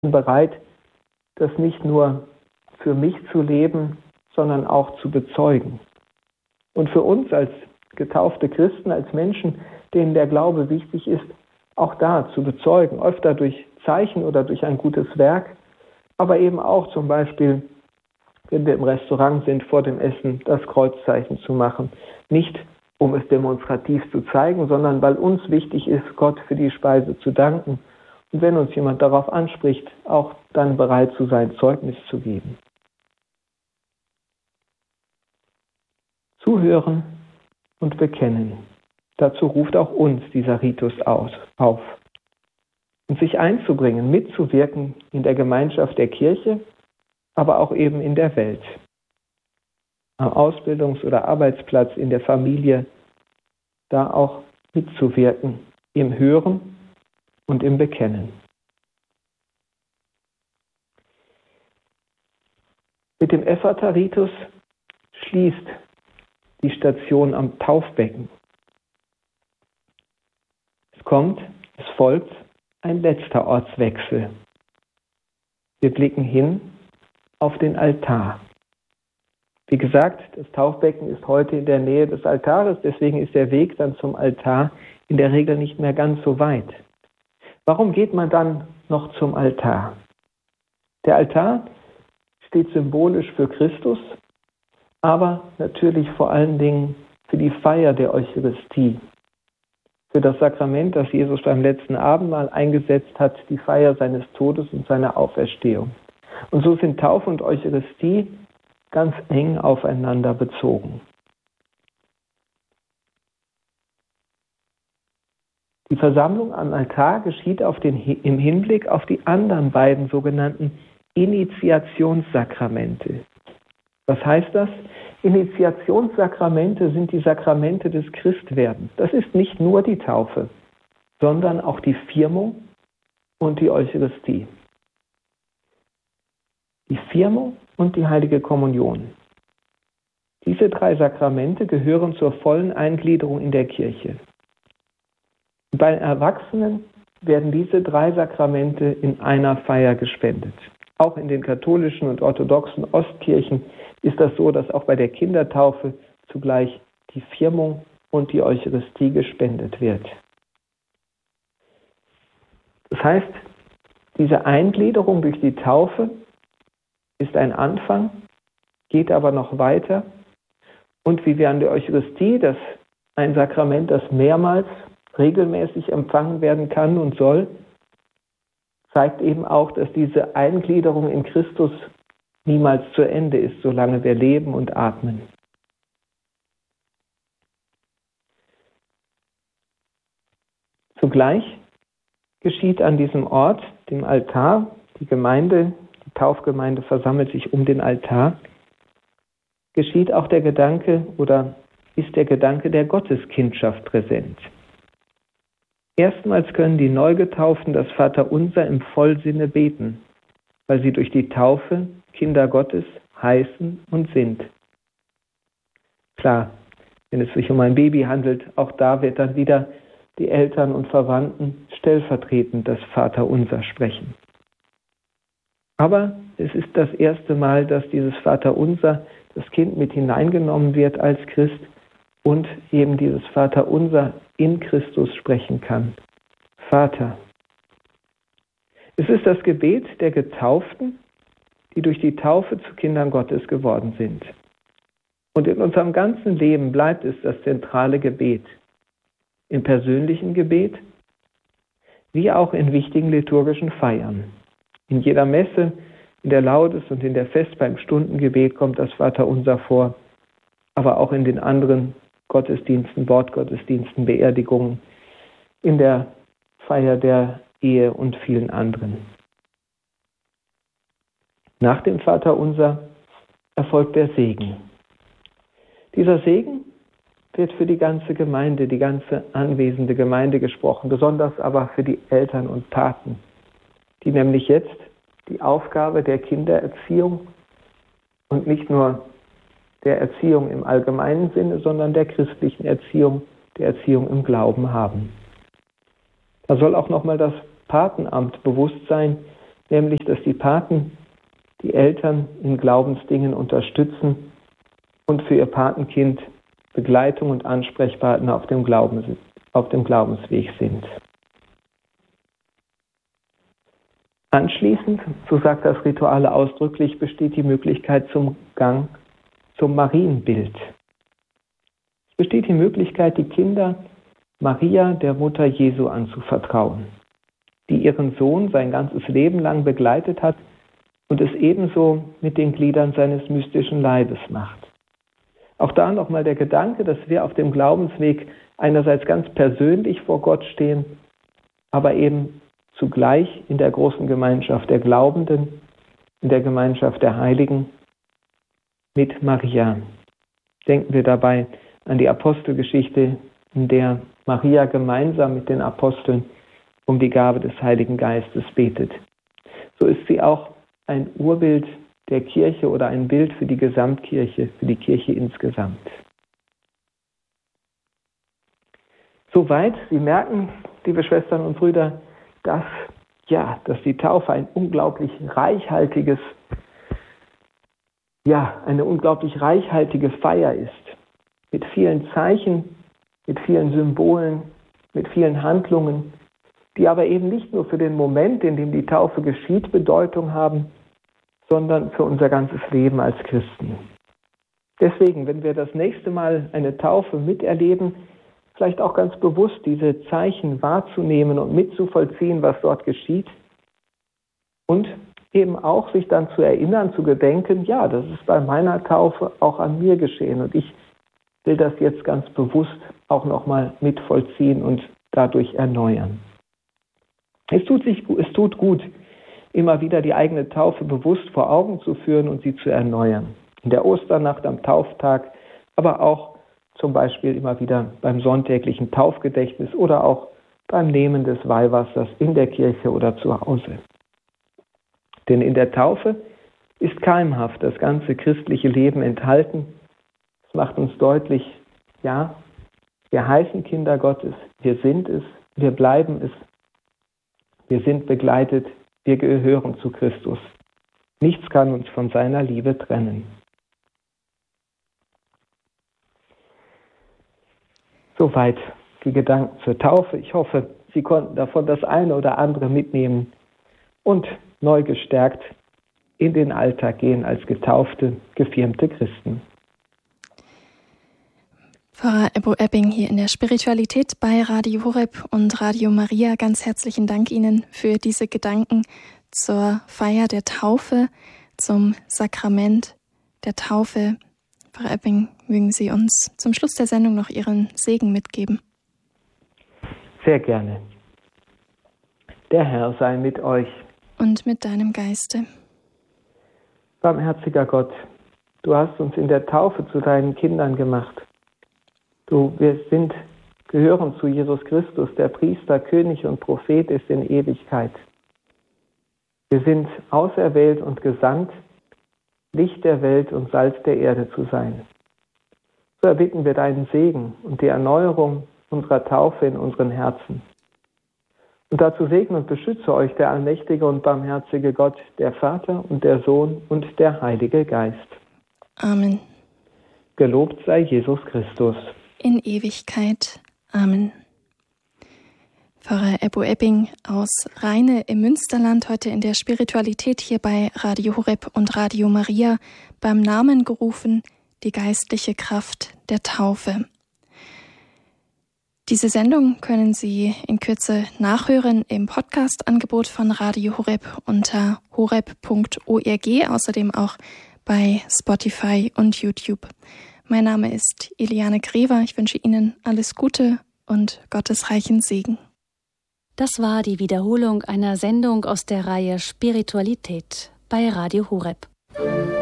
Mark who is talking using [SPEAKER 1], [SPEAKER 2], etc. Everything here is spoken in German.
[SPEAKER 1] bereit, das nicht nur für mich zu leben, sondern auch zu bezeugen. Und für uns als getaufte Christen, als Menschen, denen der Glaube wichtig ist, auch da zu bezeugen, öfter durch Zeichen oder durch ein gutes Werk, aber eben auch zum Beispiel, wenn wir im Restaurant sind, vor dem Essen das Kreuzzeichen zu machen. Nicht, um es demonstrativ zu zeigen, sondern weil uns wichtig ist, Gott für die Speise zu danken. Und wenn uns jemand darauf anspricht, auch dann bereit zu sein, Zeugnis zu geben. Zuhören und bekennen. Dazu ruft auch uns dieser Ritus auf. Und sich einzubringen, mitzuwirken in der Gemeinschaft der Kirche, aber auch eben in der Welt. Am Ausbildungs- oder Arbeitsplatz, in der Familie, da auch mitzuwirken, im Hören und im Bekennen. Mit dem Ephphatha-Ritus schließt die Station am Taufbecken. Es folgt ein letzter Ortswechsel. Wir blicken hin auf den Altar. Wie gesagt, das Taufbecken ist heute in der Nähe des Altares, deswegen ist der Weg dann zum Altar in der Regel nicht mehr ganz so weit. Warum geht man dann noch zum Altar? Der Altar steht symbolisch für Christus, aber natürlich vor allen Dingen für die Feier der Eucharistie, für das Sakrament, das Jesus beim letzten Abendmahl eingesetzt hat, die Feier seines Todes und seiner Auferstehung. Und so sind Taufe und Eucharistie ganz eng aufeinander bezogen. Die Versammlung am Altar geschieht im Hinblick auf die anderen beiden sogenannten Initiationssakramente. Was heißt das? Initiationssakramente sind die Sakramente des Christwerdens. Das ist nicht nur die Taufe, sondern auch die Firmung und die Eucharistie. Die Firmung und die Heilige Kommunion. Diese 3 Sakramente gehören zur vollen Eingliederung in der Kirche. Bei Erwachsenen werden diese 3 Sakramente in einer Feier gespendet. Auch in den katholischen und orthodoxen Ostkirchen ist das so, dass auch bei der Kindertaufe zugleich die Firmung und die Eucharistie gespendet wird. Das heißt, diese Eingliederung durch die Taufe ist ein Anfang, geht aber noch weiter. Und wie wir an der Eucharistie, das ein Sakrament, das mehrmals regelmäßig empfangen werden kann und soll, zeigt eben auch, dass diese Eingliederung in Christus niemals zu Ende ist, solange wir leben und atmen. Zugleich geschieht an diesem Ort, dem Altar, die Taufgemeinde versammelt sich um den Altar, geschieht auch der Gedanke oder ist der Gedanke der Gotteskindschaft präsent. Erstmals können die Neugetauften das Vaterunser im Vollsinne beten, weil sie durch die Taufe Kinder Gottes heißen und sind. Klar, wenn es sich um ein Baby handelt, auch da wird dann wieder die Eltern und Verwandten stellvertretend das Vaterunser sprechen. Aber es ist das erste Mal, dass dieses Vaterunser, das Kind mit hineingenommen wird als Christ und eben dieses Vaterunser in Christus sprechen kann. Vater. Es ist das Gebet der Getauften, die durch die Taufe zu Kindern Gottes geworden sind. Und in unserem ganzen Leben bleibt es das zentrale Gebet. Im persönlichen Gebet, wie auch in wichtigen liturgischen Feiern. In jeder Messe, in der Laudes und in der Fest beim Stundengebet kommt das Vaterunser vor, aber auch in den anderen Gottesdiensten, Wortgottesdiensten, Beerdigungen, in der Feier der Ehe und vielen anderen. Nach dem Vaterunser erfolgt der Segen. Dieser Segen wird für die ganze Gemeinde, die ganze anwesende Gemeinde gesprochen, besonders aber für die Eltern und Paten, die nämlich jetzt die Aufgabe der Kindererziehung und nicht nur der Erziehung im allgemeinen Sinne, sondern der christlichen Erziehung, der Erziehung im Glauben haben. Da soll auch nochmal das Patenamt bewusst sein, nämlich dass die Paten die Eltern in Glaubensdingen unterstützen und für ihr Patenkind Begleitung und Ansprechpartner auf dem Glaubensweg sind. Anschließend, so sagt das Ritual ausdrücklich, besteht die Möglichkeit zum Gang zum Marienbild. Es besteht die Möglichkeit, die Kinder Maria, der Mutter Jesu, anzuvertrauen, die ihren Sohn sein ganzes Leben lang begleitet hat und es ebenso mit den Gliedern seines mystischen Leibes macht. Auch da nochmal der Gedanke, dass wir auf dem Glaubensweg einerseits ganz persönlich vor Gott stehen, aber eben zugleich in der großen Gemeinschaft der Glaubenden, in der Gemeinschaft der Heiligen mit Maria. Denken wir dabei an die Apostelgeschichte, in der Maria gemeinsam mit den Aposteln um die Gabe des Heiligen Geistes betet. So ist sie auch ein Urbild der Kirche oder ein Bild für die Gesamtkirche, für die Kirche insgesamt. Soweit, Sie merken, liebe Schwestern und Brüder, dass die Taufe eine unglaublich reichhaltige Feier ist. Mit vielen Zeichen, mit vielen Symbolen, mit vielen Handlungen, die aber eben nicht nur für den Moment, in dem die Taufe geschieht, Bedeutung haben, sondern für unser ganzes Leben als Christen. Deswegen, wenn wir das nächste Mal eine Taufe miterleben, vielleicht auch ganz bewusst diese Zeichen wahrzunehmen und mitzuvollziehen, was dort geschieht. Und eben auch sich dann zu erinnern, zu gedenken, ja, das ist bei meiner Taufe auch an mir geschehen. Und ich will das jetzt ganz bewusst auch nochmal mitvollziehen und dadurch erneuern. Es tut gut, immer wieder die eigene Taufe bewusst vor Augen zu führen und sie zu erneuern. In der Osternacht, am Tauftag, aber auch zum Beispiel immer wieder beim sonntäglichen Taufgedächtnis oder auch beim Nehmen des Weihwassers in der Kirche oder zu Hause. Denn in der Taufe ist keimhaft das ganze christliche Leben enthalten. Es macht uns deutlich, ja, wir heißen Kinder Gottes, wir sind es, wir bleiben es, wir sind begleitet, wir gehören zu Christus. Nichts kann uns von seiner Liebe trennen. Soweit die Gedanken zur Taufe. Ich hoffe, Sie konnten davon das eine oder andere mitnehmen und neu gestärkt in den Alltag gehen als getaufte, gefirmte Christen.
[SPEAKER 2] Pfarrer Ebbo Ebbing hier in der Spiritualität bei Radio Horeb und Radio Maria. Ganz herzlichen Dank Ihnen für diese Gedanken zur Feier der Taufe, zum Sakrament der Taufe. Pfarrer Ebbing, mögen Sie uns zum Schluss der Sendung noch Ihren Segen mitgeben?
[SPEAKER 1] Sehr gerne. Der Herr sei mit euch.
[SPEAKER 2] Und mit deinem Geiste.
[SPEAKER 1] Barmherziger Gott, du hast uns in der Taufe zu deinen Kindern gemacht. Wir gehören zu Jesus Christus, der Priester, König und Prophet ist in Ewigkeit. Wir sind auserwählt und gesandt, Licht der Welt und Salz der Erde zu sein. So erbitten wir deinen Segen und die Erneuerung unserer Taufe in unseren Herzen. Und dazu segne und beschütze euch der allmächtige und barmherzige Gott, der Vater und der Sohn und der Heilige Geist.
[SPEAKER 2] Amen.
[SPEAKER 1] Gelobt sei Jesus Christus.
[SPEAKER 2] In Ewigkeit. Amen. Pfarrer Ebbo Ebbing aus Rheine im Münsterland, heute in der Spiritualität hier bei Radio Horeb und Radio Maria, beim Namen gerufen, die geistliche Kraft der Taufe. Diese Sendung können Sie in Kürze nachhören im Podcast-Angebot von Radio Horeb unter horeb.org, außerdem auch bei Spotify und YouTube. Mein Name ist Eliane Grever. Ich wünsche Ihnen alles Gute und Gottes reichen Segen.
[SPEAKER 3] Das war die Wiederholung einer Sendung aus der Reihe Spiritualität bei Radio Horeb.